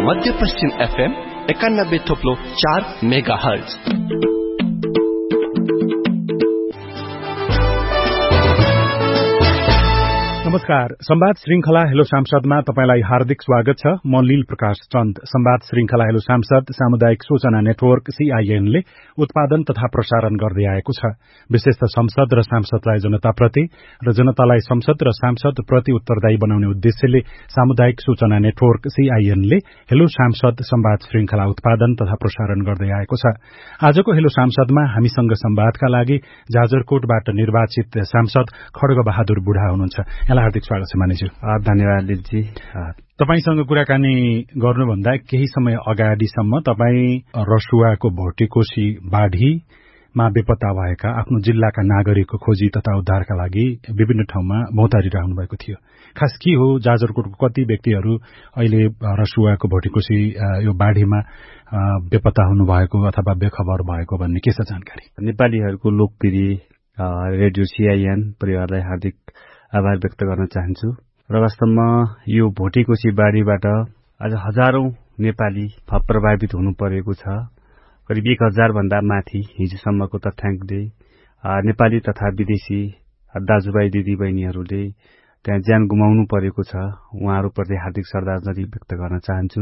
मध्यपश्चिम FM 91.4 megahertz. नमस्कार। संवाद श्रृंखला हेलो सांसदमा तपाईलाई हार्दिक स्वागत छ। म लील प्रकाश चन्द। संवाद श्रृंखला हेलो सांसद सामुदायिक सूचना नेटवर्क CIN ले उत्पादन तथा प्रसारण गर्दै आएको छ। विशेषतः संसद र सांसदलाई जनताप्रति र जनतालाई संसद र सांसद प्रति उत्तरदायी बनाउने उद्देश्यले सामुदायिक सूचना नेटवर्क CIN ले हेलो सांसद संवाद श्रृंखला उत्पादन तथा प्रसारण गर्दै आएको छ। आजको हेलो सांसदमा हामीसँग संवादका लागि जाजरकोटबाट निर्वाचित सांसद खड्ग बहादुर बुढा हुनुहुन्छ। हार्दिक स्वागत छ मानिसज्यू। धन्यवाद लिलजी। तपाईसँग कुराकानी गर्नुभन्दा केही समय अगाडिसम्म तपाई रसुवाको भोटेकोशी बाढीमा बेपत्ता भएका आफ्नो जिल्लाका नागरिकको खोजी तथा उद्धारका लागि विभिन्न ठाउँमा भौतारी रहनु भएको थियो। खास के हो जाजरकोटको कति व्यक्तिहरू अहिले रसुवाको भोटेकोशी यो बाढीमा बेपत्ता हुनुभएको अथवा बेखबर भएको भन्ने के छ जानकारी? नेपालीहरूको लोकप्रिय रेडियो CIN परिवारलाई हार्दिक आभार व्यक्त गर्न चाहन्छु र वास्तवमा यो भोटेकोशी बाढीबाट आज हजारौं नेपाली प्रभावित हुनु परेको छ। करिब 1000 भन्दा माथि हिजोसम्मको तथ्याङ्कले नेपाली तथा विदेशी दाजुभाइ दिदीबहिनीहरूले त्यहाँ ज्यान गुमाउनु परेको छ। उहाँहरूप्रति हार्दिक श्रद्धाञ्जली व्यक्त गर्न चाहन्छु।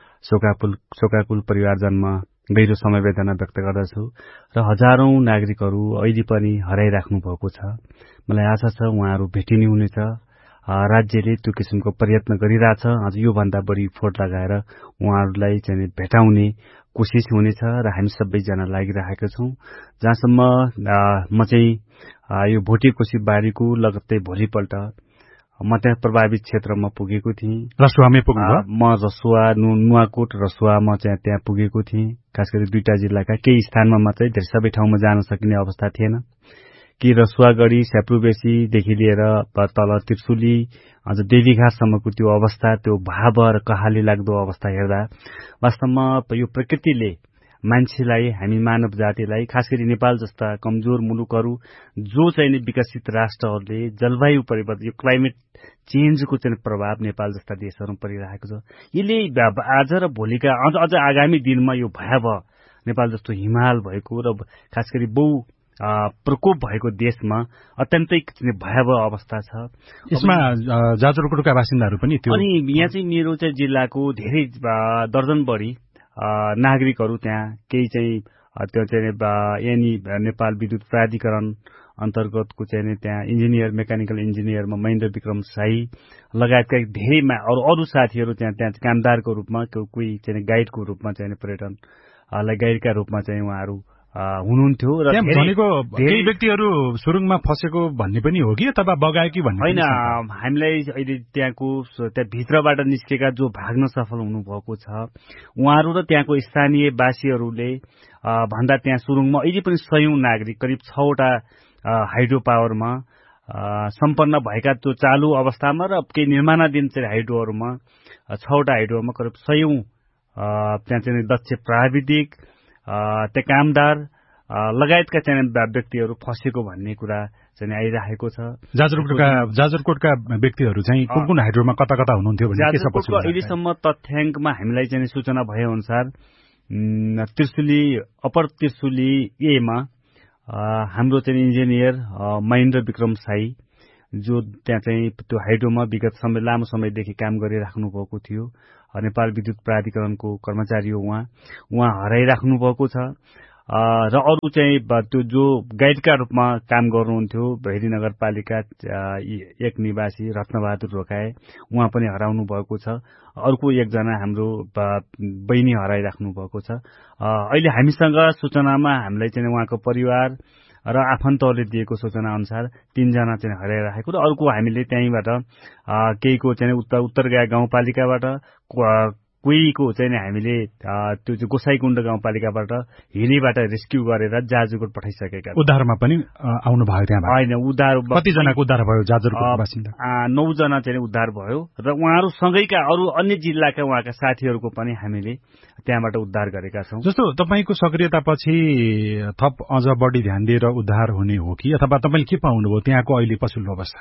शोकाकुल परिवारजनमा गहिरो समवेदना व्यक्त गर्दछु र हजारौं नागरिकहरू अहिले पनि हराइराख्नु भएको छ। मलाई आशा छ उहाँहरू भेटिने हुनेछ। राज्यले त्यो किसिमको प्रयत्न गरिरहेछ। अझ योभन्दा बढी फोर्ट लगाएर उहाँहरूलाई चाहिँ भेटाउने कोसिस हुनेछ र हामी सबैजना लागिरहेका छौं। जहाँसम्म म चाहिँ यो भोटेकोशी बाढीको लगत्तै भोलिपल्ट म त्यहाँ प्रभावित क्षेत्रमा पुगेको थिएँ। रसुवामै पुग्नुभयो? म रसुवा नुवाकोट रसुवामा चाहिँ त्यहाँ पुगेको थिएँ। खास गरी दुईटा जिल्लाका केही स्थानमा मात्रै, धेरै सबै ठाउँमा जान सकिने अवस्था थिएन। कि रसुवागढी स्याप्रुबेसीदेखि लिएर तल त्रिशुली अझ देवीघाटसम्मको त्यो अवस्था, त्यो भयावह र कहाली लाग्दो अवस्था हेर्दा वास्तवमा यो प्रकृतिले मान्छेलाई, हामी मानव जातिलाई, खास गरी नेपाल जस्ता कमजोर मुलुकहरू जो चाहिँ विकसित राष्ट्रहरूले जलवायु परिवर्तन, यो क्लाइमेट चेन्जको चाहिँ प्रभाव नेपाल जस्ता देशहरूमा परिरहेको छ। यसले आज र भोलिका अझ आगामी दिनमा यो भयावह नेपाल जस्तो हिमाल भएको र खास गरी प्रकोप भएको देशमा अत्यन्तै भयावह अवस्था छ। यसमा जाजरकोटका बासिन्दाहरू पनि थियो। अनि यहाँ चाहिँ मेरो चाहिँ जिल्लाको धेरै दर्जन बढी नागरिकहरू त्यहाँ, केही चाहिँ त्यो चाहिँ नेपाल विद्युत प्राधिकरण अन्तर्गतको चाहिँ त्यहाँ इन्जिनियर, मेकानिकल इन्जिनियरमा महेन्द्र विक्रम साई लगायतका धेरै अरू साथीहरू त्यहाँ कामदारको रूपमा, कोही चाहिँ गाइडको रूपमा चाहिँ पर्यटनलाई गाइडका रूपमा चाहिँ उहाँहरू हुनुहुन्थ्यो। र भनेको केही व्यक्तिहरू सुरुङमा फसेको भन्ने पनि हो कि अथवा बगायो कि भन्ने होइन। हामीलाई अहिले त्यहाँ भित्रबाट निस्केका जो भाग्न सफल हुनुभएको छ उहाँहरू र त्यहाँको स्थानीय वासीहरूले भन्दा त्यहाँ सुरुङमा अहिले पनि 100औं नागरिक, करिब 6वटा हाइड्रो पावरमा सम्पन्न भएका त्यो चालु अवस्थामा र केही निर्माणाधीन चाहिँ हाइड्रोहरूमा 6वटा हाइड्रोमा करिब 100औं त्यहाँ चाहिँ दक्ष प्राविधिक, त्यहाँ कामदार लगायतका चाहिँ व्यक्तिहरू फसेको भन्ने कुरा चाहिँ आइरहेको छ। जाजरकोटका व्यक्तिहरू चाहिँ कुन कुन हाइड्रोमा कता कता हुनुहुन्थ्यो भन्ने जाजरकोटको अहिलेसम्म तथ्याङ्कमा हामीलाई चाहिँ सूचना भए अनुसार त्रिशुली, अप्पर त्रिशुली एमा हाम्रो चाहिँ इन्जिनियर महेन्द्र विक्रम साई जो त्यहाँ चाहिँ त्यो हाइड्रोमा विगत लामो समयदेखि काम गरिराख्नु भएको थियो। नेपाल विद्युत प्राधिकरणको कर्मचारी हो उहाँ हराइराख्नु भएको छ। र अरू चाहिँ त्यो जो गाइडका रूपमा काम गर्नुहुन्थ्यो भेरी नगरपालिका 1 निवासी रत्नबहादुर रोकाए, उहाँ पनि हराउनु भएको छ। अर्को एकजना हाम्रो बहिनी हराइराख्नु भएको छ। अहिले हामीसँग सूचनामा हामीलाई चाहिँ उहाँको परिवार र आफन्तहरूले दिएको सूचना अनुसार 3 जना चाहिँ हराइराखेको र अर्को हामीले त्यहीँबाट केहीको चाहिँ उत्तरगाया गाउँपालिकाबाट, कोहीको चाहिँ हामीले त्यो चाहिँ गोसाईकुण्ड गाउँपालिकाबाट हिलीबाट रेस्क्यु गरेर जाजरकोट पठाइसकेका। उद्धारमा पनि आउनु भयो त्यहाँ? होइन, उद्धार कतिजनाको उद्धार भयो जाजरकोट बासिन्दा? 9 जना चाहिँ उद्धार भयो र उहाँहरू सँगैका अरू अन्य जिल्लाका उहाँका साथीहरूको पनि हामीले त्यहाँबाट उद्धार गरेका छौं। जस्तो तपाईको सक्रियतापछि थप अझ बढी ध्यान दिएर उद्धार हुने हो कि अथवा तपाईले के पाउनुभयो त्यहाँको अहिले पछिल्लो अवस्था?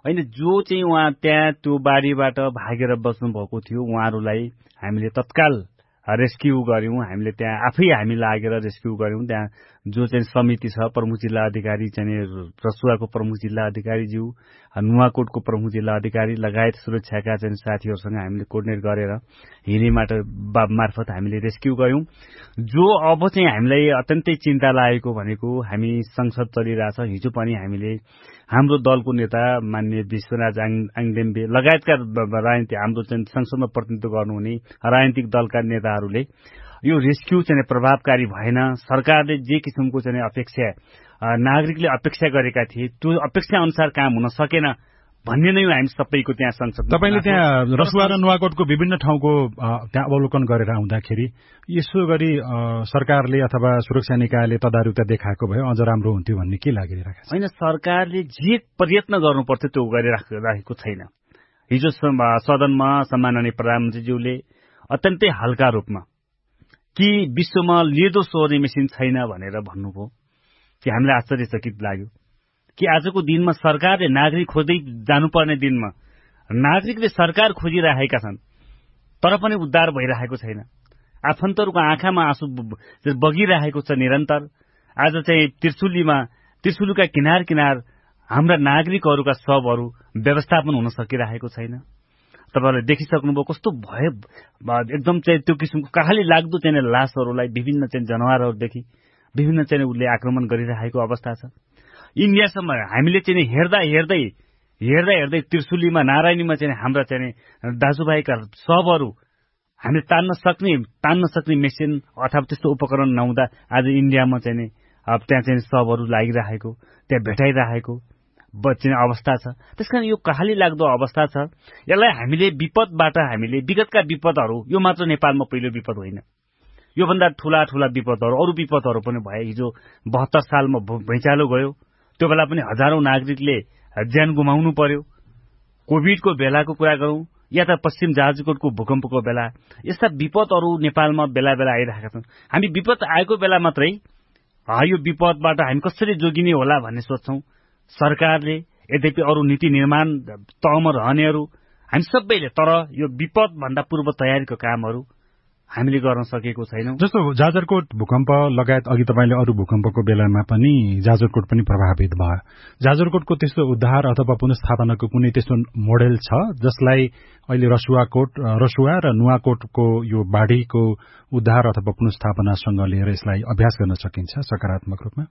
होइन जो चाहिँ उहाँ त्यहाँ त्यो बाढीबाट भागेर बस्नु भएको थियो उहाँहरूलाई हामीले तत्काल रेस्क्यु गर्यौं। हामीले त्यहाँ आफै हामी लागेर रेस्क्यु गर्यौं। त्यहाँ जो चाहिँ समिति छ, प्रमुख जिल्ला अधिकारी चाहिँ रसुवाको प्रमुख जिल्ला अधिकारीज्यू, नुवाकोटको प्रमुख जिल्ला अधिकारी लगायत सुरक्षाका चाहिँ साथीहरूसँग हामीले कोर्डिनेट गरेर हेलिमार्फत हामीले रेस्क्यु गर्यौं। जो अब चाहिँ हामीलाई अत्यन्तै चिन्ता लागेको भनेको हामी संसद चलिरहेछ। हिजो पनि हामीले हाम्रो दलको नेता माननीय विश्वराज आङदेम्बे लगायतका राजनीतिक हाम्रो चाहिँ संसदमा प्रतिनिधित्व गर्नुहुने राजनीतिक दलका नेताहरूले यो रेस्क्यु चाहिँ प्रभावकारी भएन, सरकारले जे किसिमको चाहिँ अपेक्षा नागरिकले अपेक्षा गरेका थिए त्यो अपेक्षा अनुसार काम हुन सकेन भन्ने नै हामी सबैको त्यहाँ संसद। तपाईले त्यहाँ रसुवा र नुवाकोटको विभिन्न ठाउँको त्यहाँ अवलोकन गरेर आउँदाखेरि यसो गरी सरकारले अथवा सुरक्षा निकायले तदारुकता देखाएको भए अझ राम्रो हुन्थ्यो भन्ने के लागिरहेको छ? होइन, सरकारले जे प्रयत्न गर्नुपर्छ त्यो गरिराखेको छैन। हिजो सदनमा सम्माननीय प्रधानमन्त्रीज्यूले अत्यन्तै हल्का रूपमा कि विश्वमा लेदो सोर्ने मेसिन छैन भनेर भन्नुभयो कि हामीलाई आश्चर्यचकित लाग्यो कि आजको दिनमा सरकारले नागरिक खोज्दै जानुपर्ने दिनमा नागरिकले सरकार खोजिरहेका छन् तर पनि उद्धार भइरहेको छैन। आफन्तहरूको आँखामा आँसु बगिरहेको छ निरन्तर। आज चाहिँ त्रिशुलीका किनार किनार हाम्रा नागरिकहरूका शवहरू व्यवस्थापन हुन सकिरहेको छैन। तपाईहरुले देखिसक्नुभयो कस्तो भयो, एकदम चाहिँ त्यो किसिमको कहाली लाग्दो चाहिँ लासहरूलाई विभिन्न चाहिँ जनावरहरूदेखि विभिन्न चाहिँ उसले आक्रमण गरिरहेको अवस्था छ। इन्डियासम्म हामीले चाहिँ हेर्दै त्रिशुलीमा नारायणीमा चाहिँ हाम्रा चाहिँ दाजुभाइका शवहरू हामीले तान्न सक्ने मेसिन अथवा त्यस्तो उपकरण नहुँदा आज इन्डियामा चाहिँ अब त्यहाँ चाहिँ शवहरू लागिरहेको, त्यहाँ भेटाइरहेको अवस्था छ। त्यसकारण यो कहाली लाग्दो अवस्था छ। यसलाई हामीले विपदबाट हामीले विगतका विपदहरू, यो मात्र नेपालमा पहिलो विपद होइन, योभन्दा ठूला विपदहरू अरू विपदहरू पनि भए। हिजो 72 सालमा भुइँचालो गयो, त्यो बेला पनि हजारौं नागरिकले ज्यान गुमाउनु पर्यो। कोभिडको बेलाको कुरा गरौं या त पश्चिम जाजरकोटको भूकम्पको बेला, यस्ता विपदहरू नेपालमा बेला बेला आइरहेका छन्। हामी विपद आएको बेला मात्रै यो विपदबाट हामी कसरी जोगिने होला भन्ने सोच्छौं। सरकारले यद्यपि अरू नीति निर्माण तहमा रहनेहरू हामी सबैले, तर यो विपद भन्दा पूर्व तयारीको कामहरू हामीले गर्न सकेको छैनौं। जस्तो जाजरकोट भूकम्प लगायत अघि तपाईले अरू भूकम्पको बेलामा पनि जाजरकोट पनि प्रभावित भयो। जाजरकोटको त्यस्तो उद्धार अथवा पुनर्स्थापनाको कुनै त्यस्तो मोडेल छ जसलाई अहिले रसुवा र नुवाकोटको यो बाढीको उद्धार अथवा पुनर्स्थापनासँग लिएर यसलाई अभ्यास गर्न सकिन्छ सकारात्मक रूपमा?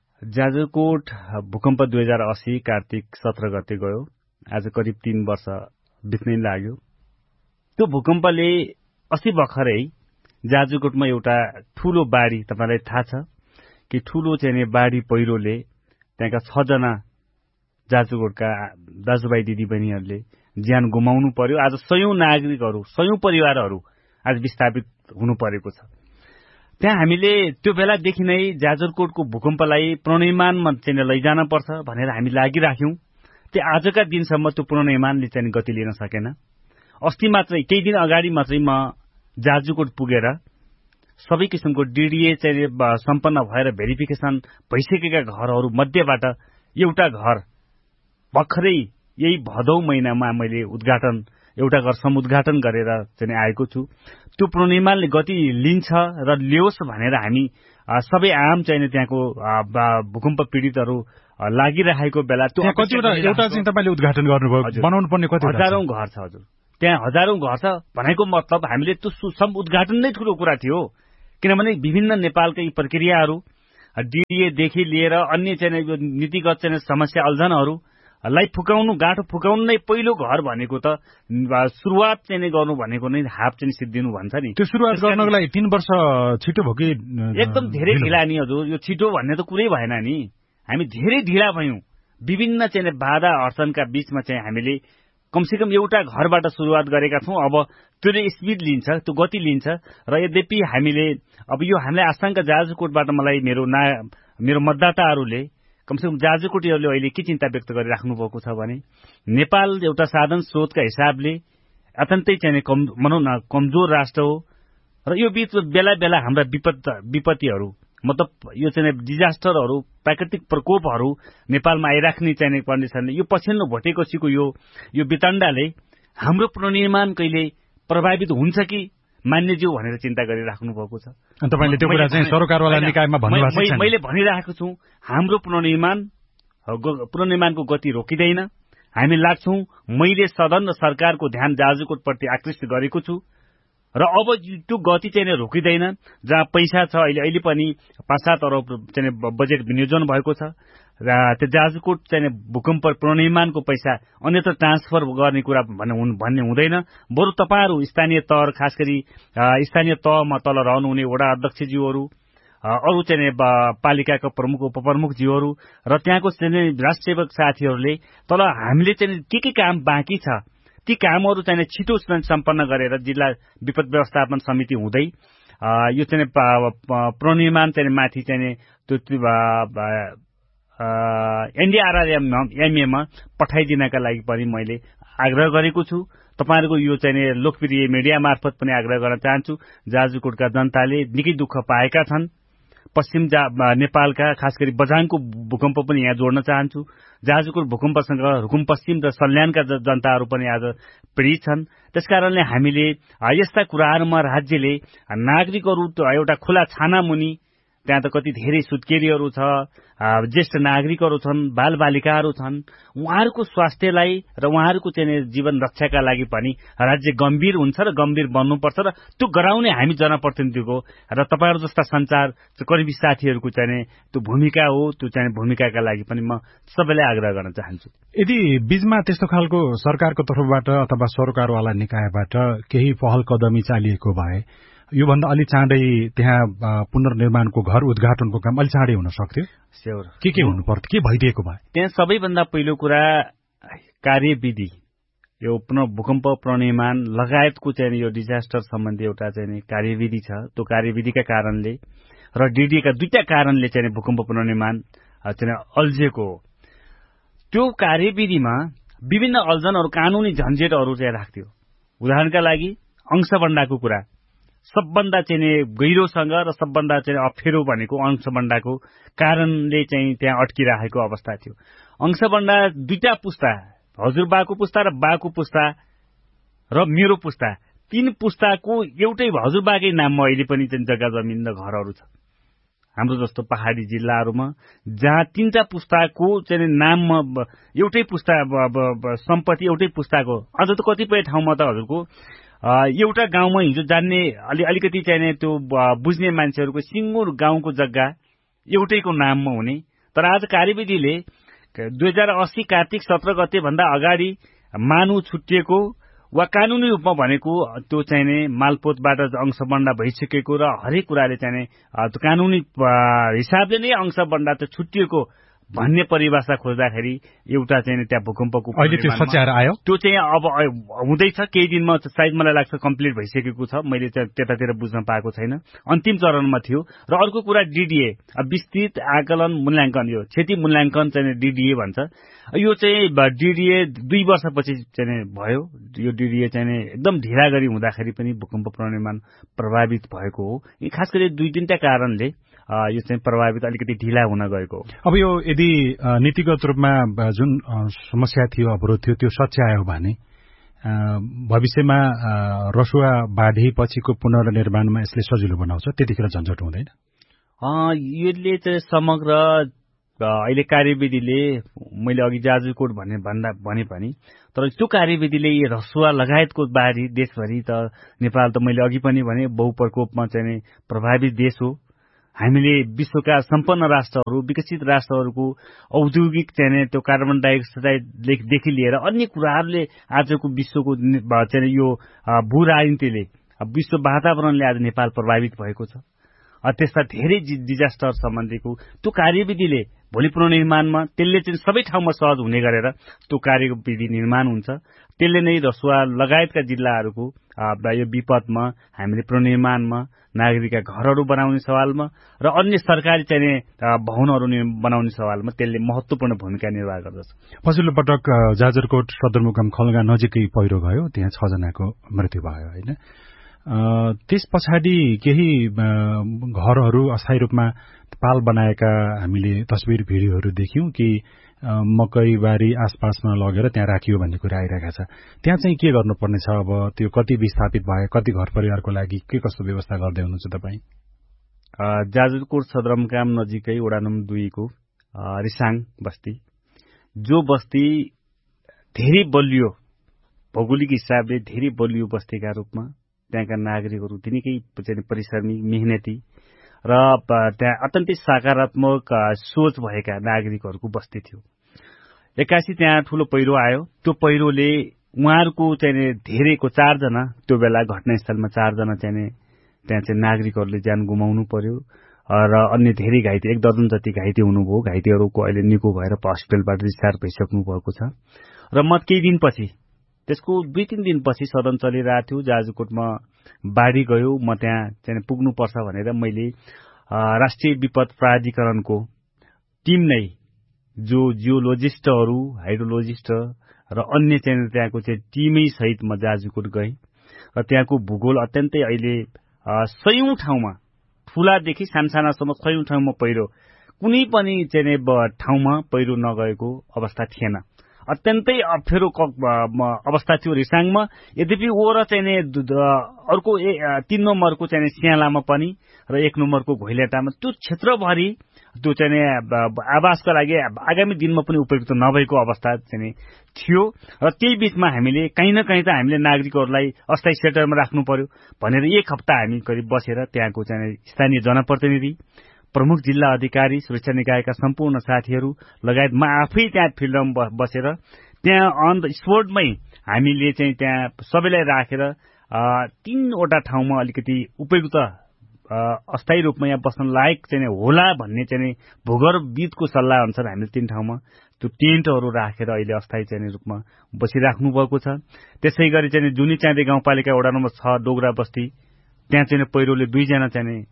जाजरकोट भूकम्प 2080 कार्तिक 17 गते गयो। आज करिब 3 वर्ष बित्नै लाग्यो। त्यो भूकम्पले अस्ति भर्खरै जाजरकोटमा एउटा ठूलो बाढी, तपाईलाई थाहा छ कि ठूलो चाहिँ बाढी पहिरोले त्यहाँका 6 जना जाजरकोटका दाजुभाइ दिदीबहिनीहरूले ज्यान गुमाउनु पर्यो। आज सयौं नागरिकहरू, सयौं परिवारहरू आज विस्थापित हुनु परेको छ। त्यहाँ हामीले त्यो बेलादेखि नै जाजरकोटको भूकम्पलाई प्रणयमानमा चाहिँ लैजान पर्छ भनेर हामी लागिराख्यौं। त्यो आजका दिनसम्म त्यो प्रणयमानले चाहिँ गति लिन सकेन। अस्ति मात्रै केही दिन अगाडि मात्रै म जाजरकोट पुगेर सबै किसिमको डीडीए चाहिँ सम्पन्न भएर भेरिफिकेसन भइसकेका घरहरू मध्येबाट एउटा घर भर्खरै यही भदौ महिनामा मैले एउटा घर समुद्घाटन गरेर चाहिँ आएको छु। त्यो प्रणयमानले गति लिन्छ र ल्याओस् भनेर हामी सबै आम चाहिँ त्यहाँको भूकम्प पीडितहरू लागिरहेको बेला त्यो एउटा चाहिँ तपाईले उद्घाटन गर्नुभयो, बनाउनु पर्ने कति हजारौं घर छ हजुर। त्यहाँ हजारौं घर छ भनेको मतलब हामीले त्यो उद्घाटन नै ठूलो कुरा थियो। किनभने विभिन्न नेपालकै प्रक्रियाहरू डीडीए देखि लिएर अन्य चाहिँ नीतिगत चाहिँ समस्या अल्झनहरूलाई गाँठो फुकाउनु नै पहिलो घर भनेको त सुरुवात चाहिँ गर्नु भनेको नै हाफ चाहिँ सिद्धिनु भन्छ नि। त्यो सुरुवात गर्नको लागि 3 वर्ष छिटो भयो कि एकदम धेरै ढिला नि हजुर। यो छिटो भन्ने त कुरै भएन नि, हामी धेरै ढिला भयौं। विभिन्न चाहिँ बाधा अडचनका बीचमा चाहिँ हामीले कमसेकम एउटा घरबाट सुरुवात गरेका छौं। अब त्यो स्पिड लिन्छ, त्यो गति लिन्छ र यद्यपि हामीले अब यो हामीलाई आशंका जाजरकोटबाट मलाई मेरो मतदाताहरूले कमसेकम जाजरकोटीहरूले अहिले के चिन्ता व्यक्त गरिराख्नु भएको छ भने नेपाल एउटा साधन स्रोतका हिसाबले अत्यन्तै चाहिँ कमजोर राष्ट्र हो र यो बीच बेला बेला हाम्रा विपत्तिहरू मतलब यो चाहिँ डिजास्टरहरू प्राकृतिक प्रकोपहरू नेपालमा आइराख्ने चाहिने कन्डिसन यो पछिल्लो भोटेकोसीको यो वितण्डाले हाम्रो पुनर्निर्माण कहिले प्रभावित हुन्छ कि मान्यज्यू भनेर चिन्ता गरिराख्नु भएको छ। तपाईले त्यो कुरा चाहिँ सरकारवाला निकायमा भन्नुभएको छ। मैले भनिरहेको छु हाम्रो पुनर्निर्माणको गति रोकिँदैन। हामी लाग्छौं। मैले सदन र सरकारको ध्यान जाजरकोटप्रति आकृष्ट गरेको छु र अब त्यो गति चाहिँ रोकिँदैन। जहाँ पैसा छ अहिले पनि 5-7 अरब चाहिँ बजेट विनियोजन भएको छ र त्यो जाजरकोट चाहिँ भूकम्प पुनर्निर्माणको पैसा अन्यत्र ट्रान्सफर गर्ने कुरा भन्ने हुँदैन। बरु तपाईहरु स्थानीय तह खास गरी स्थानीय तहमा तल रहनुहुने वडा अध्यक्षज्यूहरू अरु चाहिँ पालिकाका प्रमुख उपप्रमुखज्यूहरू र त्यहाँको चाहिँ राष्ट्रसेवक साथीहरूले तल हामीले चाहिँ के काम बाँकी छ ती कामहरू चाहिँ छिटो सम्पन्न गरेर जिल्ला विपद व्यवस्थापन समिति हुँदै यो चाहिँ पुनर्निर्माण चाहिँ माथि चाहिँ त्यो एनडीआरआरएमएमा पठाइदिनका लागि पनि मैले आग्रह गरेको छु। तपाईहरुको यो चाहिँ लोकप्रिय मिडिया मार्फत पनि आग्रह गर्न चाहन्छु। जाजरकोटका जनताले निकै दुःख पाएका छन्। पश्चिम नेपालका खास गरी बझाङको भूकम्प पनि यहाँ जोड्न चाहन्छु। जाजरकोट भूकम्पसँग रुकुम पश्चिम र सल्यानका जनताहरू पनि आज पीडित छन्। त्यसकारणले हामीले यस्ता कुराहरूमा राज्यले नागरिकहरू एउटा खुला छानामुनि त्यहाँ त कति धेरै सुत्केरीहरू छ, ज्येष्ठ नागरिकहरू छन्, बालबालिकाहरू छन्, उहाँहरूको स्वास्थ्यलाई र उहाँहरूको चाहिँ जीवन रक्षाका लागि पनि राज्य गम्भीर हुन्छ र गम्भीर बन्नुपर्छ र त्यो गराउने हामी जनप्रतिनिधिको र तपाईहरु जस्ता संचार कर्मी साथीहरूको चाहिँ त्यो भूमिका हो। त्यो चाहिँ भूमिकाका लागि पनि म सबैलाई आग्रह गर्न चाहन्छु। यदि बीचमा त्यस्तो खालको सरकारको तर्फबाट अथवा सरकारवाला निकायबाट केही पहल कदमी चालिएको भए योभन्दा अलि चाँडै त्यहाँ पुनर्निर्माणको घर उद्घाटनको काम अलि चाँडै हुन सक्थ्यो। के हुनु पर्थ्यो, के भइदिएको भए? त्यहाँ सबैभन्दा पहिलो कुरा कार्यविधि, यो भूकम्प पुनर्निर्माण लगायतको चाहिँ यो डिजास्टर सम्बन्धी एउटा चाहिँ कार्यविधि छ। त्यो कार्यविधिका कारणले र डीडीका दुईटा कारणले चाहिँ भूकम्प पुनर्निर्माण चाहिँ अल्झेको हो। त्यो कार्यविधिमा विभिन्न अल्झनहरू कानूनी झन्झटहरू चाहिँ राख्थ्यो। उदाहरणका लागि अंशबन्डाको कुरा सबभन्दा चाहिँ गहिरोसँग र सबभन्दा चाहिँ अप्ठ्यारो भनेको अंशबन्डाको कारणले चाहिँ त्यहाँ अड्किरहेको अवस्था थियो। अंशबन्डा दुईटा पुस्ता, हजुरबाको पुस्ता र बाको पुस्ता र मेरो पुस्ता, 3 पुस्ताको एउटै हजुरबाकै नाममा अहिले पनि चाहिँ जग्गा जमिन र घरहरू छ। हाम्रो जस्तो पहाडी जिल्लाहरूमा जहाँ 3टा पुस्ताको चाहिँ नाममा एउटै पुस्ता सम्पत्ति एउटै पुस्ताको, अझ त कतिपय ठाउँमा त हजुरको एउटा गाउँमा हिजो जान्ने अलिकति चाहिँ त्यो बुझ्ने मान्छेहरूको सिङ्गुर गाउँको जग्गा एउटैको नाममा हुने। तर आज कार्यविधिले 2080 कार्तिक 17 गते भन्दा अगाडि मानु छुटिएको वा कानूनी रूपमा भनेको त्यो चाहिँ मालपोतबाट अंशबन्डा भइसकेको र हरेक कुराले चाहिँ कानूनी हिसाबले नै अंशबन्डा त छुटिएको भन्ने परिभाषा खोज्दाखेरि एउटा चाहिँ त्यहाँ भूकम्पको अहिले त्यो सच्याएर आयो। त्यो चाहिँ अब हुँदैछ, केही दिनमा सायद मलाई लाग्छ कम्प्लिट भइसकेको छ। मैले त्यतातिर बुझ्न पाएको छैन, अन्तिम चरणमा थियो। र अर्को कुरा डीडीए, विस्तृत आकलन मूल्याङ्कन, यो क्षति मूल्याङ्कन चाहिँ डीडीए भन्छ। यो चाहिँ डीडीए 2 वर्षपछि चाहिँ भयो। यो डीडीए चाहिँ एकदम ढिला गरी हुँदाखेरि पनि भूकम्प पुनर्निर्माण प्रभावित भएको हो। खास गरी 2-3टा कारणले यो चाहिँ प्रभावित अलिकति ढिला हुन गएको हो। अब यो यदि नीतिगत रूपमा जुन समस्या थियो, अवरोध थियो, त्यो सच्यायो भने भविष्यमा रसुवा बाढीपछिको पुनर्निर्माणमा यसले सजिलो बनाउँछ, त्यतिखेर झन्झट हुँदैन? यसले चाहिँ समग्र अहिले कार्यविधिले, मैले अघि जाजरकोट भने पनि, तर त्यो कार्यविधिले रसुवा लगायतको बाढी देशभरि त नेपाल त मैले अघि पनि भने बहुप्रकोपमा चाहिँ प्रभावित देश हो। हामीले विश्वका सम्पन्न राष्ट्रहरू, विकसित राष्ट्रहरूको औद्योगिक चाहिँ त्यो कार्बन डाइअक्साइडदेखि लिएर अन्य कुराहरूले आजको विश्वको चाहिँ यो भू राजनीतिले, विश्व वातावरणले आज नेपाल प्रभावित भएको छ। त्यस्ता धेरै डिजास्टर सम्बन्धीको त्यो कार्यविधिले भोलि पुनर्निर्माणमा त्यसले चाहिँ सबै ठाउँमा सहज हुने गरेर त्यो कार्यविधि निर्माण हुन्छ। त्यसले नै रसुवा लगायतका जिल्लाहरूको यो विपदमा हामीले पुनर्निर्माणमा नागरिकका घरहरू बनाउने सवालमा र अन्य सरकारी चाहिँ भवनहरू बनाउने सवालमा त्यसले महत्वपूर्ण भूमिका निर्वाह गर्दछ। पछिल्लो पटक जाजरकोट सदरमुकाम खलगा नजिकै पहिरो गयो, त्यहाँ 6 जनाको मृत्यु भयो, होइन? त्यस पछाडि केही घरहरू अस्थायी रूपमा पाल बनाएका हामीले तस्बिर भिडियोहरू देख्यौं कि मकैबारी आसपासमा लगेर त्यहाँ राखियो भन्ने कुरा आइरहेको छ। त्यहाँ चाहिँ के गर्नुपर्नेछ? अब त्यो कति विस्थापित भए, कति घर परिवारको लागि के कस्तो व्यवस्था गर्दै हुनुहुन्छ तपाईँ? जाजरकोट सदरमुकाम नजिकै वडा नम्बर 2 को रिसाङ बस्ती, जो बस्ती धेरै बलियो भौगोलिक हिसाबले धेरै बलियो बस्तीका रूपमा त्यहाँका नागरिकहरू तिनीकै परिश्रमी मेहनती र त्यहाँ अत्यन्तै सकारात्मक सोच भएका नागरिकहरूको बस्ती थियो। एक्कासी त्यहाँ ठूलो पहिरो आयो। त्यो पहिरोले उहाँहरूको धेरैको 4 जना त्यो बेला घटनास्थलमा 4 जना त्यहाँ नागरिकहरूले ज्यान गुमाउनु पर्यो र अन्य धेरै घाइते 1 दर्जन जति घाइते हुनुभयो। घाइतेहरूको अहिले निको भएर हस्पिटलबाट डिस्चार्ज भइसक्नु भएको छ। र म केही दिनपछि, त्यसको 2-3 दिनपछि सदन चलिरहेको थियो, जाजरकोटमा बाढी गयो। म त्यहाँ पुग्नुपर्छ भनेर मैले राष्ट्रिय विपद प्राधिकरणको टिम नै, जो जियोलोजिस्टहरू, हाइड्रोलोजिस्ट र अन्य त्यहाँको टिमै सहित म जाजरकोट गएँ र त्यहाँको भूगोल अत्यन्तै अहिले 100औं ठाउँमा, ठूलादेखि सानसानासम्म 100औं ठाउँमा पहिरो, कुनै पनि ठाउँमा पहिरो नगएको अवस्था थिएन। अत्यन्तै अप्ठ्यारो अवस्था थियो रिसाङमा। यद्यपि ओर अर्को 3 नम्बरको स्यालामा पनि र 1 नम्बरको घोइलेटामा त्यो क्षेत्रभरि त्यो आवासका लागि आगामी दिनमा पनि उपयुक्त नभएको अवस्था थियो। र त्यही बीचमा हामीले कहीँ न कहीँ त हामीले नागरिकहरूलाई अस्थायी सेल्टरमा राख्नु पर्यो भनेर 1 हप्ता हामी करिब बसेर त्यहाँको स्थानीय जनप्रतिनिधि, प्रमुख जिल्ला अधिकारी, सुरक्षा निकायका सम्पूर्ण साथीहरू लगायत म आफै त्यहाँ फिल्डमा बसेर त्यहाँ अन द स्पोटमै हामीले त्यहाँ सबैलाई राखेर 3 वटा ठाउँमा अलिकति उपयुक्त अस्थायी रूपमा यहाँ बस्न लायक होला भन्ने भूगर्भविदको सल्लाह अनुसार हामीले 3 ठाउँमा त्यो टेन्टहरू राखेर अहिले अस्थायी रूपमा बसिराख्नु भएको छ। त्यसै गरी जुनी चाँदे गाउँपालिका वडा नम्बर 6 डोगरा बस्ती, त्यहाँ पहिरोले 2 जना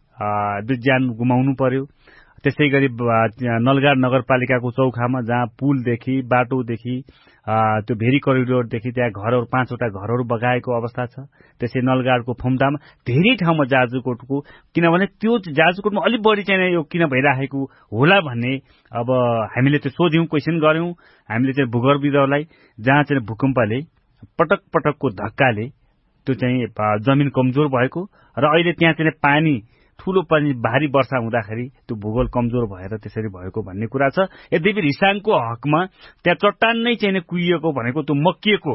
ज्यान गुमाउनु पर्यो। त्यसै गरी नलगाड नगरपालिकाको चौखामा, जहाँ पुलदेखि, बाटोदेखि, त्यो भेरी करिडोरदेखि त्यहाँ घरहरू 5 वटा घरहरू बगाएको अवस्था छ। त्यसै नलगाडको फुम्टामा, धेरै ठाउँमा जाजरकोटको, किनभने त्यो जाजरकोटमा अलिक बढी यो किन भइराखेको होला भन्ने अब हामीले त्यो सोध्यौं, क्वेसन गर्यौं हामीले भूगर्भविदहरूलाई, जहाँ भूकम्पले पटक पटकको धक्काले त्यो जमिन कमजोर भएको र अहिले त्यहाँ पानी ठूलो पनि भारी वर्षा हुँदाखेरि त्यो भूगोल कमजोर भएर त्यसरी भएको भन्ने कुरा छ। यद्यपि रिसाङको हकमा त्यहाँ चट्टान नै कुहिएको भनेको त्यो मक्किएको,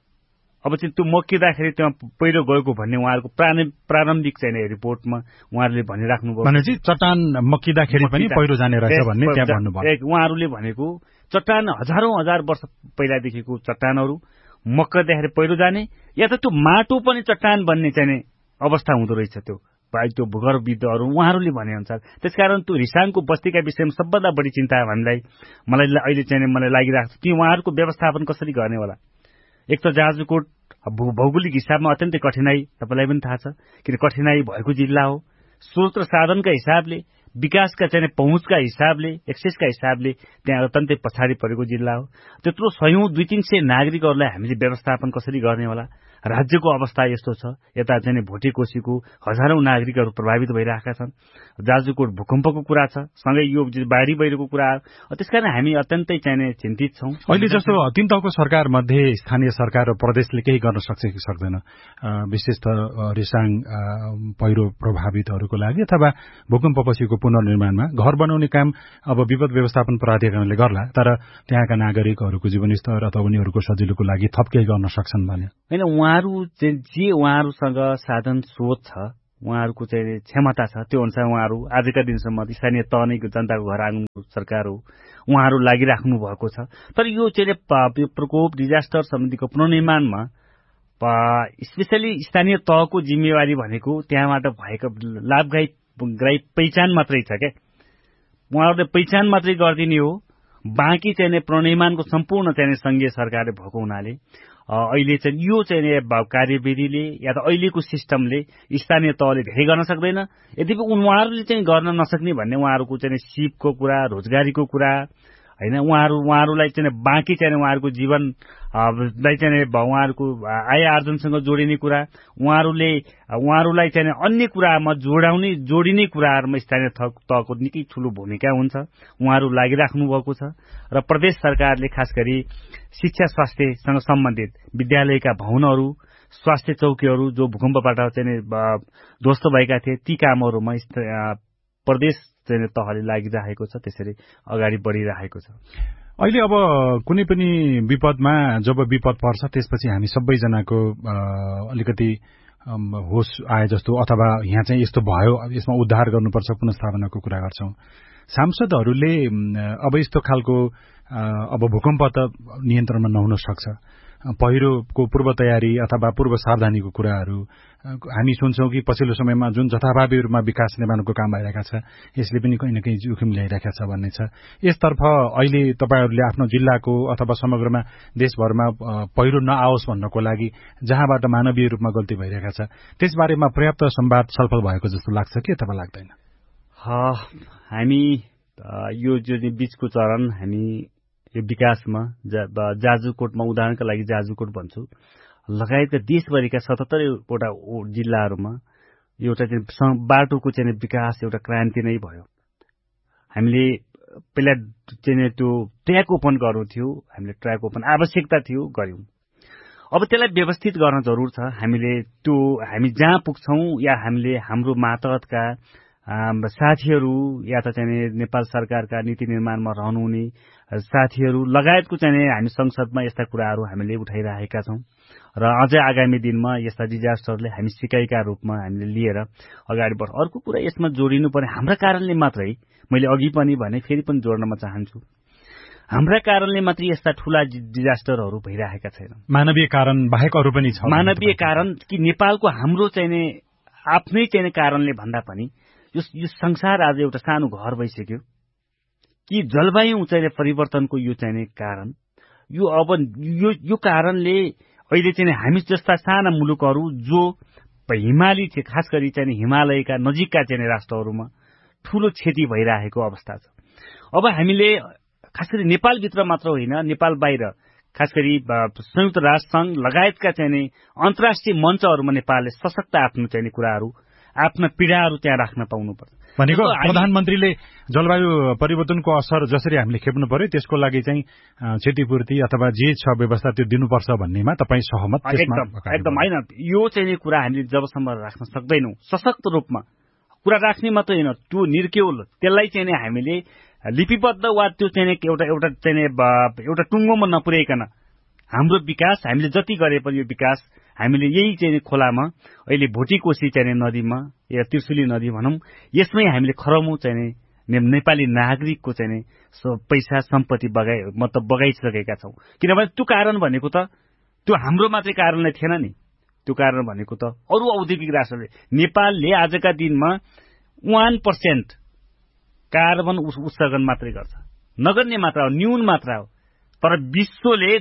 अब त्यो मक्किँदाखेरि त्यहाँ पहिरो गएको भन्ने उहाँहरूको प्रारम्भिक रिपोर्टमा उहाँहरूले भनिराख्नु भयो। भनेपछि चट्टान मक्किँदाखेरि पनि पहिरो जाने रहेछ भन्ने त्यहाँ भन्नुभयो। उहाँहरूले भनेको चट्टान हजारौं हजार वर्ष पहिलादेखिको चट्टानहरू मक्किँदाखेरि पहिरो जाने, या त त्यो माटो पनि चट्टान बन्ने अवस्था हुँदो रहेछ। त्यो भूगर्भविदहरू उहाँहरूले भने अनुसार। त्यसकारण त्यो रिसाङको बस्तीका विषयमा सबभन्दा बढी चिन्ता मलाई अहिले मलाई लागिरहेको छ कि उहाँहरूको व्यवस्थापन कसरी गर्ने होला। एक त जाजरकोट भौगोलिक हिसाबमा अत्यन्तै कठिनाई, तपाईँलाई पनि थाहा छ, किन कठिनाई भएको जिल्ला हो। स्रोत र साधनका हिसाबले, विकासका पहुँचका हिसाबले, एक्सेसका हिसाबले त्यहाँ अत्यन्तै पछाडि परेको जिल्ला हो। त्यत्रो 100-200-300 नागरिकहरूलाई हामीले व्यवस्थापन कसरी गर्ने होला। राज्यको अवस्था यस्तो छ, यता भोटेकोसीको हजारौं नागरिकहरू प्रभावित भइरहेका छन्। जाजरकोट भूकम्पको कुरा छ, सँगै यो बाढी पहिरोको कुरा हो। त्यसकारण हामी अत्यन्तै चिन्तित छौं। अहिले जस्तो 3 तहको सरकार मध्ये स्थानीय सरकार र प्रदेशले केही गर्न सक्छ कि सक्दैन, विशेष त रिसाङ पहिरो प्रभावितहरूको लागि अथवा भूकम्पपछिको पुनर्निर्माणमा घर बनाउने काम अब विपद व्यवस्थापन प्राधिकरणले गर्ला, तर त्यहाँका नागरिकहरूको जीवनस्तर अथवा उनीहरूको सजिलोको लागि थप केही गर्न सक्छन् भने हैन। उहाँहरूसँग साधन स्रोत छ, उहाँहरूको क्षमता छ, त्यो अनुसार उहाँहरू आजका दिनसम्म स्थानीय तह नै जनताको घर आँगनको सरकार हो, उहाँहरू लागिराख्नु भएको छ। तर यो प्रकोप डिजास्टर सम्बन्धीको पुनर्निर्माणमा स्पेशली स्थानीय तहको जिम्मेवारी भनेको त्यहाँबाट भएको लाभग्राही पहिचान मात्रै छ क्या। उहाँहरूले पहिचान मात्रै गरिदिने हो, बाँकी पुनर्निर्माणको सम्पूर्ण संघीय सरकारले भएको हुनाले अहिले यो कार्यविधिले या त अहिलेको सिस्टमले स्थानीय तहले धेरै गर्न सक्दैन। यद्यपि उहाँहरूले गर्न नसक्ने भन्ने उहाँहरूको सिपको कुरा, रोजगारीको कुरा हैन। उहाँहरूलाई चाहिँ बाँकी चाहिँ उहाँहरूको जीवनलाई चाहिँ उहाँहरूको आय आर्जनसँग जोडिने कुरा, उहाँहरूलाई चाहिँ अन्य कुरामा जोडिने कुराहरूमा स्थानीय तहको निकै ठूलो भूमिका हुन्छ, उहाँहरू लागिराख्नु भएको छ। र प्रदेश सरकारले खास गरी शिक्षा स्वास्थ्यसँग सम्बन्धित विद्यालयका भवनहरू, स्वास्थ्य चौकीहरू जो भूकम्पबाट चाहिँ ध्वस्त भएका थिए, ती कामहरूमा प्रदेश चाहिँ तहले लागिरहेको छ, त्यसरी अगाडि बढिरहेको छ। अहिले अब कुनै पनि विपदमा जब विपद पर्छ त्यसपछि हामी सबैजनाको अलिकति होस आए जस्तो अथवा यहाँ चाहिँ यस्तो भयो, यसमा उद्धार गर्नुपर्छ, पुनर्स्थापनाको कुरा गर्छौं। सांसदहरूले अब यस्तो खालको अब भूकम्प त नियन्त्रणमा नहुन सक्छ, पहिरोको पूर्व तयारी अथवा पूर्व सावधानीको कुराहरू हामी सुन्छौं कि पछिल्लो समयमा जुन जथाभावी रूपमा विकास निर्माणको काम भइरहेका छ यसले पनि कहीँ न कहीँ जोखिम ल्याइरहेका छ भन्ने छ। यसतर्फ अहिले तपाईहरूले आफ्नो जिल्लाको अथवा समग्रमा देशभरमा पहिरो नआओस् भन्नको लागि जहाँबाट मानवीय रूपमा गल्ती भइरहेका छ त्यसबारेमा पर्याप्त संवाद छलफल भएको जस्तो लाग्छ कि अथवा लाग्दैन? हामी यो जुन बीचको चरण हामी यो विकासमा जाजुकोटमा, उदाहरणका लागि जाजुकोट भन्छु, लगायतका देशभरिका 77 वटा जिल्लाहरूमा एउटा चाहिँ बाटोको चाहिँ विकास एउटा क्रान्ति नै भयो। हामीले पहिला चाहिँ त्यो ट्र्याक ओपन गर्नु थियो, हामीले ट्र्याक ओपन आवश्यकता थियो, गर्यौं। अब त्यसलाई व्यवस्थित गर्न जरुर छ। हामी जहाँ पुग्छौं या हामीले हाम्रो मातहतका साथीहरू या त चाहिँ नेपाल सरकारका नीति निर्माणमा रहनुहुने साथीहरू लगायतको चाहिँ हामी संसदमा यस्ता कुराहरू हामीले उठाइरहेका छौं र अझै आगामी दिनमा यस्ता डिजास्टरले हामी सिकाइका रूपमा हामीले लिएर अगाडि बढ्छ। अर्को कुरा यसमा जोडिनु पर्ने हाम्रा कारणले मात्रै, मैले अघि पनि भने फेरि पनि जोड्न म चाहन्छु, हाम्रा कारणले मात्रै यस्ता ठूला डिजास्टरहरू भइरहेका छैनन्। मानवीय कारण बाहेक अरू पनि छ। मानवीय कारण कि नेपालको हाम्रो चाहिँ आफ्नै चाहिँ कारणले भन्दा पनि यो संसार आज एउटा सानो घर भइसक्यो कि जलवायु चाहिँ परिवर्तनको यो चाहिँ कारण यो कारणले अहिले चाहिँ हामी जस्ता साना मुलुकहरू जो हिमाली थिए, खास गरी चाहिँ हिमालयका नजिकका चाहिँ राष्ट्रहरूमा ठूलो क्षति भइरहेको अवस्था छ। अब हामीले खास गरी नेपालभित्र मात्र होइन, नेपाल बाहिर खास गरी संयुक्त राष्ट्र संघ लगायतका चाहिँ अन्तर्राष्ट्रिय मञ्चहरूमा नेपालले सशक्त आफ्नो चाहिँ कुराहरू, आफ्ना पीडाहरू त्यहाँ राख्न पाउनुपर्छ। भनेको प्रधानमन्त्रीले जलवायु परिवर्तनको असर जसरी हामीले खेप्नु पर्यो त्यसको लागि चाहिँ क्षतिपूर्ति अथवा जे छ व्यवस्था त्यो दिनुपर्छ भन्नेमा तपाईँ सहमत? एकदम होइन। यो चाहिँ कुरा हामीले जबसम्म राख्न सक्दैनौं सशक्त रूपमा कुरा राख्ने मात्रै होइन, त्यो निर्क्यौल त्यसलाई चाहिँ हामीले लिपिबद्ध वा त्यो चाहिँ एउटा टुङ्गोमा नपुर्याइकन हाम्रो विकास हामीले जति गरे पनि यो विकास हामीले यही चाहिँ खोलामा अहिले भोटीकोशी चाहिँ नदीमा या त्रिशुली नदी भनौं, यसमै हामीले खरौं चाहिँ नेपाली नागरिकको चाहिँ पैसा सम्पत्ति बगाइसकेका छौं। किनभने त्यो कारण भनेको त त्यो हाम्रो मात्रै कारणले थिएन नि, त्यो कारण भनेको त अरू औद्योगिक राष्ट्रले, नेपालले आजका दिनमा 1% कार्बन उत्सर्जन मात्रै गर्छ, नगर्ने मात्रा हो, न्यून मात्रा हो। तर विश्वले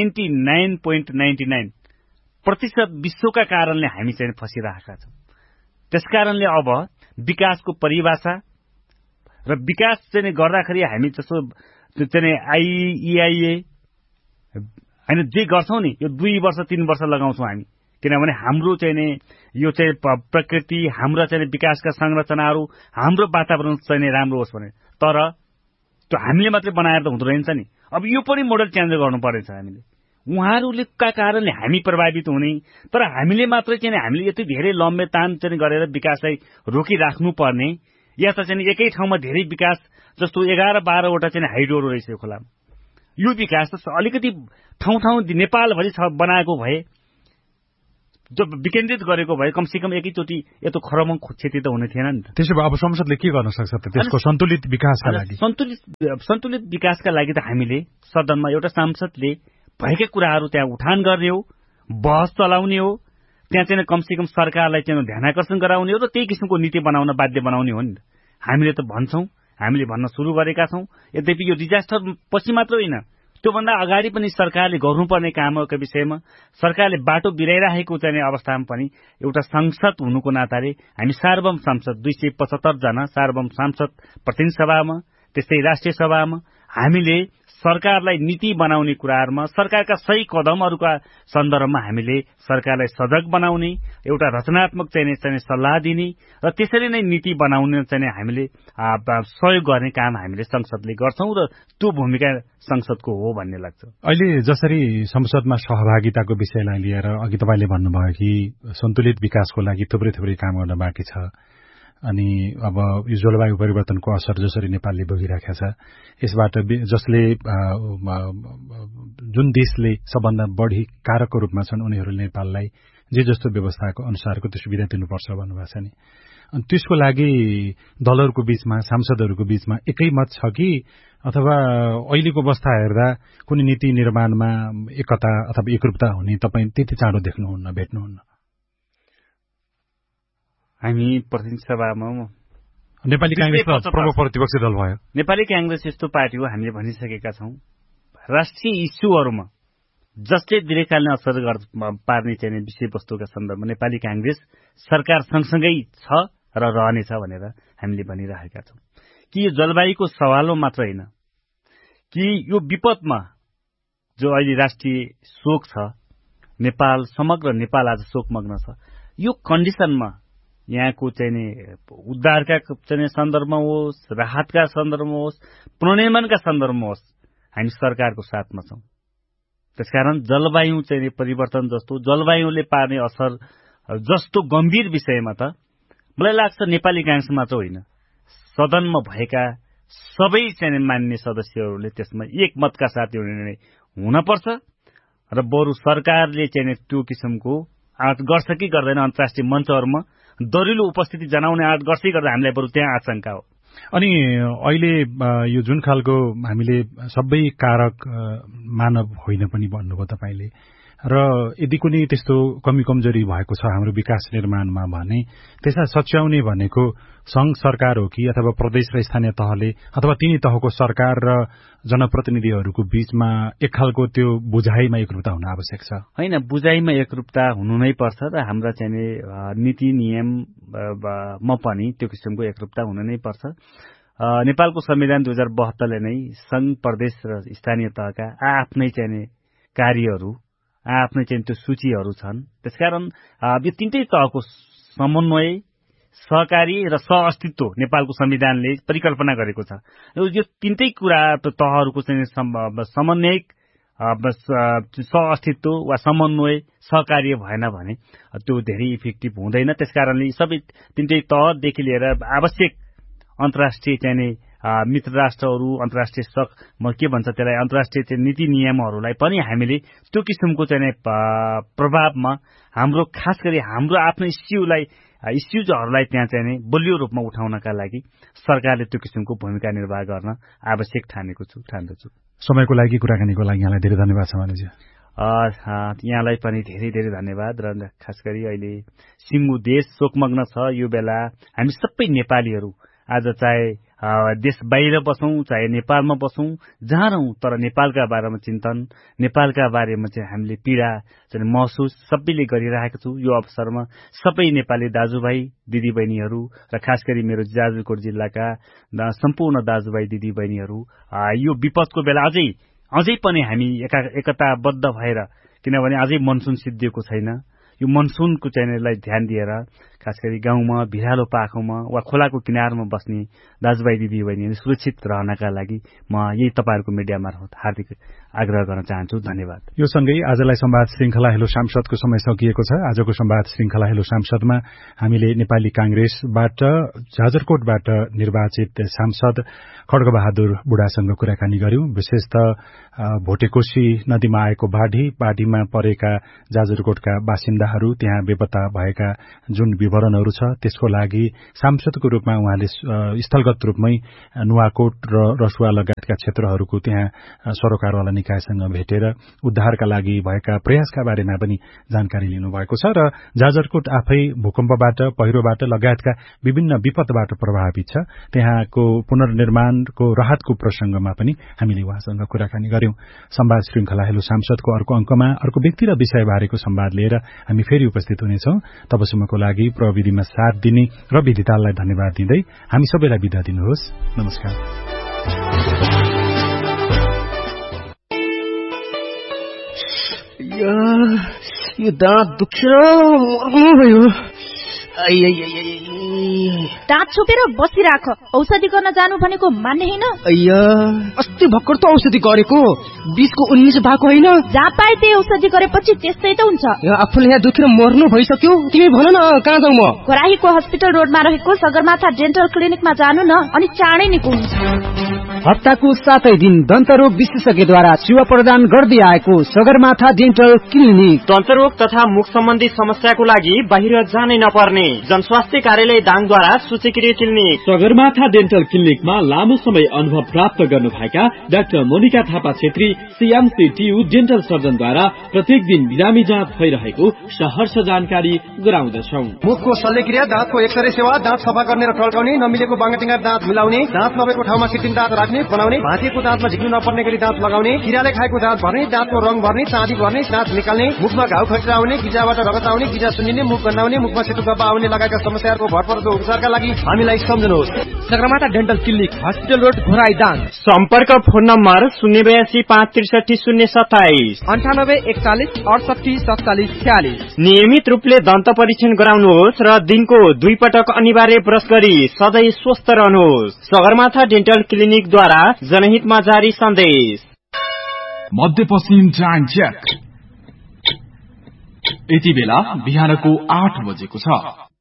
99.99% विश्वका कारणले हामी चाहिँ फसिरहेका छौं। त्यसकारणले अब विकासको परिभाषा र विकास चाहिँ गर्दाखेरि हामी जस्तो चाहिँ IEIA हैन जे गर्छौं नि यो 2 वर्ष 3 वर्ष लगाउँछौं हामी, किनभने हाम्रो चाहिँ यो चाहिँ प्रकृति, हाम्रो चाहिँ विकासका संरचनाहरू, हाम्रो वातावरण चाहिँ राम्रो होस् भने। तर त्यो हामीले मात्रै बनाएर त हुँदैन नि। अब यो पनि मोडल चेन्ज गर्नु पर्छ हामीले। उहाँहरूले का कारणले हामी प्रभावित हुने, तर हामीले मात्रै चाहिँ हामीले यति धेरै लम्बे तान चाहिँ गरेर विकासलाई रोकिराख्नु पर्ने, या त चाहिँ एकै ठाउँमा धेरै विकास जस्तो 11-12 वटा चाहिँ हाइड्रोहरू रहेछ यो खोलामा। यो विकास त अलिकति ठाउँ नेपालभरि बनाएको भए, जब विकेन्द्रित गरेको भए कमसेकम एकैचोटि यस्तो खरमङ क्षति त हुने थिएन नि त। त्यसो भए अब संसदले के गर्न सक्छ त त्यसको सन्तुलित विकासका लागि? सन्तुलित विकासका लागि त हामीले सदनमा एउटा सांसदले भएका कुराहरू त्यहाँ उठान गर्ने हो, बहस चलाउने हो, त्यहाँ चाहिँ कमसेकम सरकारलाई चाहिँ ध्यानाकर्षण गराउने हो र त्यही किसिमको नीति बनाउन बाध्य बनाउने हो नि त। हामीले त भन्छौं, हामीले भन्न सुरु गरेका छौं। यद्यपि यो डिजास्टर पछि मात्र होइन, त्योभन्दा अगाडि पनि सरकारले गर्नुपर्ने कामहरूको विषयमा सरकारले बाटो बिराइरहेको चाहिँ अवस्थामा पनि एउटा संसद हुनुको नाताले हामी सार्वभौम सांसद 275 जना सार्वभौम सांसद प्रतिनिधि सभामा, त्यस्तै राष्ट्रिय सभामा हामीले सरकारलाई नीति बनाउने कुराहरूमा सरकारका सही कदमहरूका सन्दर्भमा हामीले सरकारलाई सजग बनाउने एउटा रचनात्मक चाहिँ सल्लाह दिने र त्यसरी नै नीति बनाउने चाहिँ हामीले सहयोग गर्ने काम हामीले संसदले गर्छौं र त्यो भूमिका संसदको हो भन्ने लाग्छ। अहिले जसरी संसदमा सहभागिताको विषयलाई लिएर अघि तपाईले भन्नुभयो कि सन्तुलित विकासको लागि थुप्रै काम गर्न बाँकी छ अनि अब यो जलवायु परिवर्तनको असर जसरी नेपालले भोगिरहेको छ यसबाट जसले जुन देशले सबभन्दा बढी कारकको रूपमा छन् उनीहरूले नेपाललाई जे जस्तो व्यवस्थाको अनुसारको त्यो सुविधा दिनुपर्छ भन्नुभएको छ नि। अनि त्यसको लागि दलहरूको बीचमा सांसदहरूको बीचमा एकैमत छ कि अथवा अहिलेको अवस्था हेर्दा कुनै नीति निर्माणमा एकता अथवा एकरूपता हुने तपाईँ त्यति चाँडो देख्नुहुन्न भेट्नुहुन्न? हामी प्रतिनिधि सभामा नेपाली कांग्रेस प्रमुख प्रतिपक्षी दल भयो। नेपाली कांग्रेस यस्तो पार्टी हो हामीले भनिसकेका छौं राष्ट्रिय इस्युहरूमा जसले दीर्घकालीन असर पार्ने चाहिँ विषयवस्तुका सन्दर्भमा नेपाली कांग्रेस सरकार सँगसँगै छ र रहनेछ भनेर हामीले भनिरहेका छौं कि यो जलवायुको सवालमा मात्र होइन कि यो विपदमा जो अहिले राष्ट्रिय शोक छ नेपाल समग्र नेपाल आज शोकमग्न छ यो कन्डिसनमा यहाँको चाहिँ उद्धारका चाहिँ सन्दर्भमा होस् राहतका सन्दर्भमा होस् पुनर्निर्माणका सन्दर्भमा होस् हामी सरकारको साथमा छौं। त्यसकारण जलवायु चाहिँ परिवर्तन जस्तो जलवायुले पार्ने असर जस्तो गम्भीर विषयमा त मलाई लाग्छ नेपाली कांग्रेस मात्र होइन सदनमा भएका सबै चाहिँ मान्य सदस्यहरूले त्यसमा एकमतका साथ यो निर्णय हुनपर्छ र बरु सरकारले चाहिँ त्यो किसिमको आँट गर्छ कि गर्दैन अन्तर्राष्ट्रिय मञ्चहरूमा दरिलो उपस्थिति जनाउने आँट गर्दै गर्दा हामीलाई बरु त्यहाँ आशंका हो। अनि अहिले यो जुन खालको हामीले सबै कारक मानव होइन पनि भन्नुभयो तपाईले र यदि कुनै त्यस्तो कमी कमजोरी भएको छ हाम्रो विकास निर्माणमा भने त्यसलाई सच्याउने भनेको संघ सरकार हो कि अथवा प्रदेश र स्थानीय तहले अथवा तिनी तहको सरकार र जनप्रतिनिधिहरूको बीचमा एक खालको त्यो बुझाइमा एकरूपता हुन आवश्यक छ? होइन, बुझाइमा एकरूपता हुनु नै पर्छ र हाम्रा चाहिँ नीति नियममा पनि त्यो किसिमको एकरूपता हुनु नै पर्छ। नेपालको संविधान 2072ले नै संघ प्रदेश र स्थानीय तहका आफ्नै चाहिँ कार्यहरू आफ्नै चाहिँ त्यो सूचीहरू छन्। त्यसकारण यो तीनटै तहको समन्वय सहकारी र सहअस्तित्व नेपालको संविधानले परिकल्पना गरेको छ। यो तीनटै कुरा तहहरूको चाहिँ समन्वय सहअस्तित्व वा समन्वय सहकार्य भएन भने त्यो धेरै इफेक्टिभ हुँदैन। त्यसकारणले सबै तीनटै तहदेखि लिएर आवश्यक अन्तर्राष्ट्रिय चाहिँ मित्र राष्ट्रहरू अन्तर्राष्ट्रिय के भन्छ त्यसलाई अन्तर्राष्ट्रिय नीति नियमहरूलाई पनि हामीले त्यो किसिमको चाहिँ प्रभावमा हाम्रो खास गरी हाम्रो आफ्नो इस्युजहरूलाई त्यहाँ चाहिँ बलियो रूपमा उठाउनका लागि सरकारले त्यो किसिमको भूमिका निर्वाह गर्न आवश्यक ठान्दछु। समयको लागि कुराकानीको लागि यहाँलाई धेरै धन्यवाद छ मानिजी। यहाँलाई पनि धेरै धेरै धन्यवाद र खास गरी अहिले सिङ्गो देश शोकमग्न छ यो बेला हामी सबै नेपालीहरू आज चाहे देश बाहिर बसौं चाहे नेपालमा बसौं जहाँ रहौं तर नेपालका बारेमा चिन्तन नेपालका बारेमा चाहिँ हामीले पीडा चाहिँ महसुस सबैले गरिरहेको छु। यो अवसरमा सबै नेपाली दाजुभाइ दिदीबहिनीहरू र खास गरी मेरो जाजरकोट जिल्लाका सम्पूर्ण दाजुभाइ दिदीबहिनीहरू यो विपदको बेला अझै पनि हामी एकताबद्ध भएर किनभने अझै मनसुन सिद्धिएको छैन यो मनसुनको चैनललाई ध्यान दिएर खास गरी गाउँमा भिरालो पाखोमा वा खोलाको किनारमा बस्ने दाजुभाइ दिदीबहिनीहरू सुरक्षित रहनका लागि म यही तपाईहरुको मिडिया मार्फत हार्दिक आग्रह गर्न चाहन्छु। धन्यवाद। यो सँगै आजलाई संवाद श्रृंखला हेलो सांसदको समय सकिएको छ। आजको संवाद श्रृंखला हेलो सांसदमा हामीले नेपाली कांग्रेसबाट जाजरकोटबाट निर्वाचित सांसद खड्गबहादुर बुढासँग कुराकानी गर्यौं। विशेषतः भोटेकोशी नदीमा आएको बाढीमा परेका जाजरकोटका बासिन्दाहरू त्यहाँ बेपत्ता भएका जुन विवरणहरू छ त्यसको लागि सांसदको रूपमा उहाँले स्थलगत रूपमै नुवाकोट र रसुवा लगायतका क्षेत्रहरूको त्यहाँ सरोकारवाला निकायसँग भेटेर उद्धारका लागि भएका प्रयासका बारेमा पनि जानकारी लिनुभएको छ र जाजरकोट आफै भूकम्पबाट पहिरोबाट लगायतका विभिन्न विपदबाट प्रभावित छ। त्यहाँको पुनर्निर्माणको राहतको प्रसंगमा पनि हामीले उहाँसँग कुराकानी गर्यौं। संवाद श्रृंखला हेलो सांसदको अर्को अंकमा अर्को व्यक्ति र विषय बारेको संवाद लिएर हामी फेरि उपस्थित हुनेछौं। तबसम्मको लागि प्रविधिमा साथ दिने र विधितालाई धन्यवाद दिँदै हामी सबैलाई बिदा दिनुहोस्। नमस्कार। यो दाँत दुख्यो मर्नुभयो। दाँत छोपेर बसिराख, औषधि गर्न जानु भनेको मान्ने हैन। अस्ति भर्खर त औषधि गरेको, 20 को 19 भएको हैन। जहाँ पाए त्यही औषधि गरेपछि त्यस्तै त हुन्छ। आफूले यहाँ दुखेर मर्नु भइसक्यो, तिमी भन न कहाँ जाऊ म? घराहीको हस्पिटल रोडमा रहेको सगरमाथा डेन्टल क्लिनिकमा जानु न, अनि चाँडै निको हुन्छ। हप्ताको 7 दिन दन्तरोग विशेषज्ञद्वारा सेवा प्रदान गर्दै आएको सगरमाथा डेन्टल क्लिनिक। दन्तरोग तथा मुख सम्बन्धी समस्याको लागि बाहिर जानै नपर्ने जनस्वास्थ्य कार्यालय दाङद्वारा सूचीकृत क्लिनिक। सगरमाथा डेन्टल क्लिनिकमा लामो समय अनुभव प्राप्त गर्नुभएका doctor Monika Thapa Chhetri CMCTU dental सर्जनद्वारा प्रत्येक दिन बिरामी जाँच भइरहेको सहर्ष जानकारी गराउँदछौ। मुखको शल्यक्रिया, दाँतको एक्सरे सेवा, दाँत सफा गर्ने र टल्काउने, नमिलेको बाङ्गाटिङ्गा दाँत मिलाउने, दाँत नभएको ठाउँमा कृत्रिम दाँत राख्ने बनाउने, भाँचिएको दाँतमा झिक्नु नपर्ने गरी दाँत लगाउने, किराले खाएको दाँत भर्ने, दाँतको रङ भर्ने, चाँदी भर्ने, दाँत निकाल्ने, मुखमा घाउ खटिरा आउने, गिजाबाट रगत आउने, गिजा सुन्निने, मुख गन्हाउने, मुखमा सेतो गब्बा आउने लगायतका समस्याहरूको भरपर्दो उपचारका लागि हामीलाई सम्झनुहोस्। Sagarmatha dental clinic, hospital road, Ghorahi Dang. सम्पर्क फोन नम्बर 082 563 027 98 41 68 47 46। नियमित रूपले दन्त परीक्षण गराउनुहोस् र दिनको 2 पटक अनिवार्य ब्रश गरी सधैँ स्वस्थ रहनुहोस्। सगरमाथा डेन्टल क्लिनिकद्वारा जनहितमा जारी सन्देश। मध्यपश्चिम टाइम चेक। यति बेला बिहानको 8 बजेको छ।